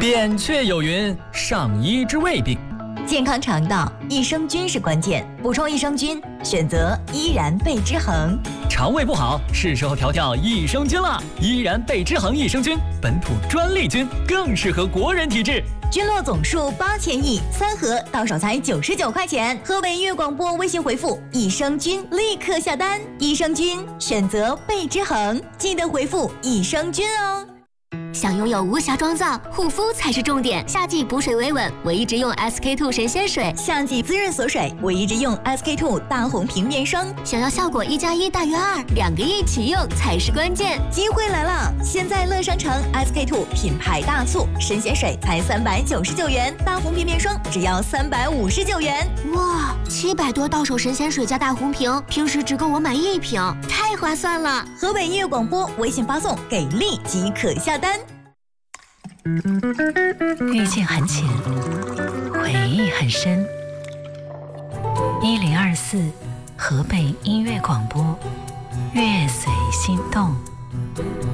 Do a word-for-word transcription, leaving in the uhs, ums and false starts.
扁鹊有云：“上医之未病。” 健康肠道，益生菌是关键。补充益生菌，选择依然贝之恒。 肠胃不好，是时候调调益生菌了。依然贝之恒益生菌，本土专利菌，更适合国人体质。 菌落总数八千亿，三盒到手才九十九块钱。河北音乐广播微信回复“益生菌”，立刻下单。益生菌选择贝之恒，记得回复“益生菌”哦。 想拥有无瑕妆造，护肤才是重点。夏季补水维稳，我一直用 S K two 神仙水； 夏季滋润锁水，我一直用 S K two 大红瓶面霜。 想要效果一加一大于二，两个一起用才是关键。 机会来了！现在乐商城 S K two 品牌大促，神仙水才三百九十九元，大红瓶面霜只要三百五十九元。 哇，七百多到手神仙水加大红瓶，平时只够我买一瓶，太划算了！ 河北音乐广播微信发送给力即可下单。 遇见很浅，回忆很深。一零二四河北音乐广播，乐随心动。